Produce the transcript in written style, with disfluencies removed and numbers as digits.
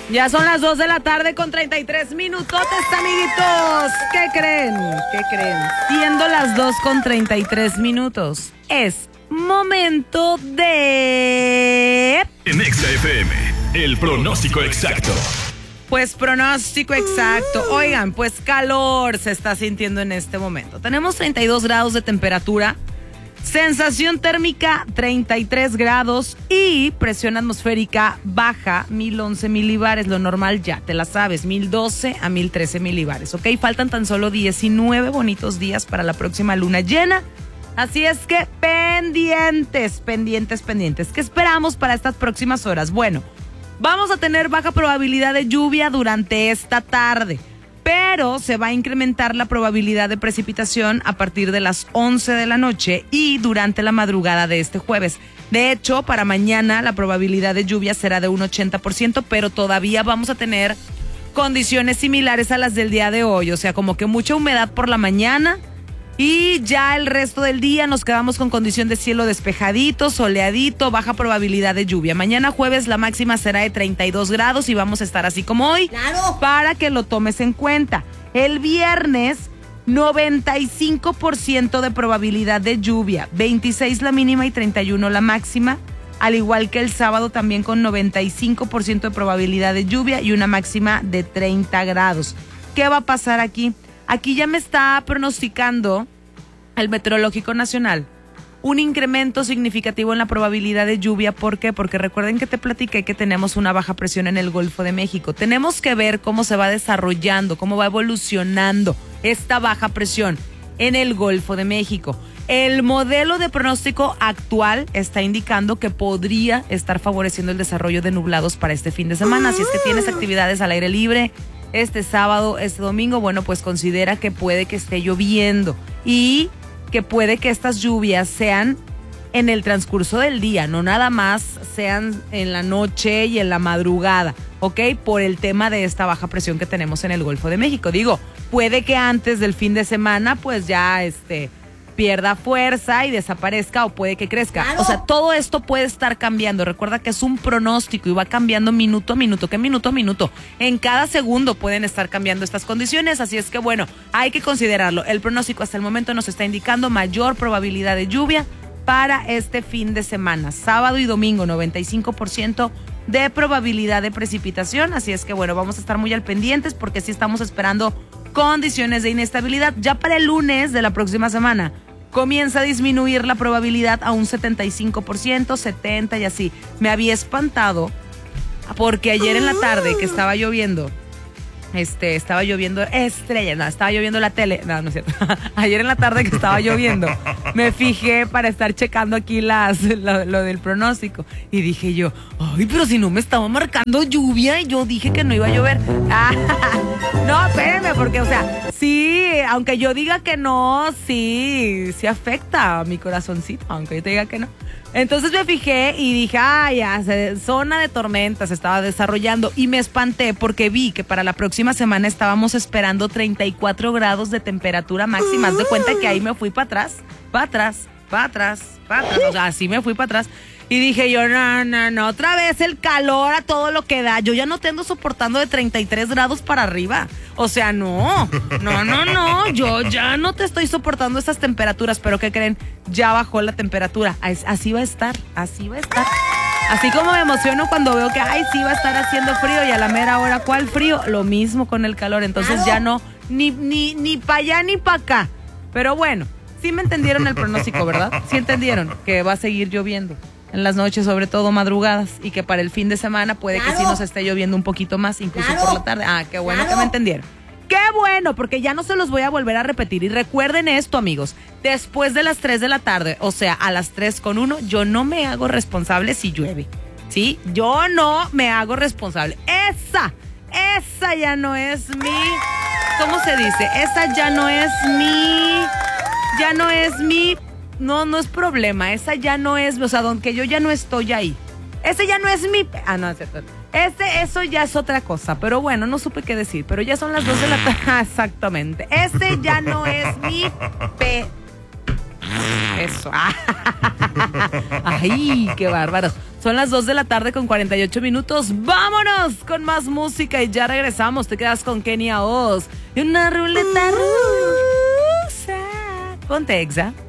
Ya son las 2 de la tarde con 33 minutotes, amiguitos. ¿Qué creen? Siendo las 2 con 33 minutos, es momento de... En Exa FM, el pronóstico exacto. Pues pronóstico exacto. Oigan, pues calor se está sintiendo en este momento. Tenemos 32 grados de temperatura. Sensación térmica 33 grados y presión atmosférica baja 1011 milibares, lo normal ya te la sabes, 1012 a 1013 milibares, ¿ok? Faltan tan solo 19 bonitos días para la próxima luna llena, así es que pendientes. ¿Qué esperamos para estas próximas horas? Bueno, vamos a tener baja probabilidad de lluvia durante esta tarde, pero se va a incrementar la probabilidad de precipitación a partir de las 11 de la noche y durante la madrugada de este jueves. De hecho, para mañana la probabilidad de lluvia será de un 80%, pero todavía vamos a tener condiciones similares a las del día de hoy, o sea, como que mucha humedad por la mañana y ya el resto del día nos quedamos con condición de cielo despejadito, soleadito, baja probabilidad de lluvia. Mañana jueves la máxima será de 32 grados y vamos a estar así como hoy, ¡claro!, para que lo tomes en cuenta. El viernes, 95% de probabilidad de lluvia, 26 la mínima y 31 la máxima, al igual que el sábado también con 95% de probabilidad de lluvia y una máxima de 30 grados. ¿Qué va a pasar aquí? Aquí ya me está pronosticando el Meteorológico Nacional un incremento significativo en la probabilidad de lluvia. ¿Por qué? Porque recuerden que te platiqué que tenemos una baja presión en el Golfo de México. Tenemos que ver cómo se va desarrollando, cómo va evolucionando esta baja presión en el Golfo de México. El modelo de pronóstico actual está indicando que podría estar favoreciendo el desarrollo de nublados para este fin de semana. Si es que tienes actividades al aire libre este sábado, este domingo, bueno, pues considera que puede que esté lloviendo y que puede que estas lluvias sean en el transcurso del día, no nada más sean en la noche y en la madrugada, ¿ok? Por el tema de esta baja presión que tenemos en el Golfo de México. Digo, puede que antes del fin de semana pues ya pierda fuerza y desaparezca, o puede que crezca. ¡claro! O sea, todo esto puede estar cambiando. Recuerda que es un pronóstico y va cambiando minuto a minuto. ¿Qué minuto a minuto? En cada segundo pueden estar cambiando estas condiciones, así es que bueno, hay que considerarlo. El pronóstico hasta el momento nos está indicando mayor probabilidad de lluvia para este fin de semana. Sábado y domingo, 95% de probabilidad de precipitación, así es que bueno, vamos a estar muy al pendientes porque sí estamos esperando condiciones de inestabilidad. Ya para el lunes de la próxima semana comienza a disminuir la probabilidad a un 75%, 70% y así. Me había espantado porque ayer en la tarde que estaba lloviendo, estaba lloviendo estaba lloviendo la tele, no es cierto. Ayer en la tarde que estaba lloviendo, me fijé para estar checando aquí lo del pronóstico y dije yo, ay, pero si no me estaba marcando lluvia y yo dije que no iba a llover. No, espérenme, porque, o sea, sí, aunque yo diga que no, sí afecta a mi corazoncito, aunque yo te diga que no. Entonces me fijé y dije, zona de tormenta se estaba desarrollando y me espanté porque vi que para la próxima semana estábamos esperando 34 grados de temperatura máxima. Haz de cuenta que ahí me fui para atrás, o sea, así me fui para atrás. Y dije yo, no, otra vez el calor a todo lo que da. Yo ya no te ando soportando de 33 grados para arriba. O sea, no, yo ya no te estoy soportando estas temperaturas. Pero ¿qué creen? Ya bajó la temperatura. Así va a estar. Así como me emociono cuando veo que, sí va a estar haciendo frío y a la mera hora, ¿cuál frío? Lo mismo con el calor. Entonces ya no, ni para allá ni para acá. Pero bueno, sí me entendieron el pronóstico, ¿verdad? Sí entendieron que va a seguir lloviendo en las noches, sobre todo madrugadas, y que para el fin de semana puede que sí nos esté lloviendo un poquito más, incluso por la tarde. Qué bueno que me entendieron. ¡Qué bueno! Porque ya no se los voy a volver a repetir. Y recuerden esto, amigos, después de las 3 de la tarde, o sea, a las 3:01, yo no me hago responsable si llueve, ¿sí? Yo no me hago responsable. Esa ya no es ¿cómo se dice? Esa ya no es no es problema, esa ya no es, o sea, que yo ya no estoy ahí. Ese ya no es no, es cierto. Eso ya es otra cosa, pero bueno, no supe qué decir, pero ya son las 2 de la tarde, exactamente. Ese ya no es eso. Ay, qué bárbaros. Son las 2 de la tarde con 48 minutos. ¡Vámonos con más música! Y ya regresamos. Te quedas con Kenia Oz. Y una ruleta rusa. Ponte, Exa.